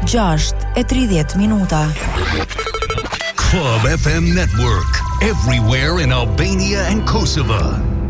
6:30 Club FM Network, everywhere in Albania and Kosovo.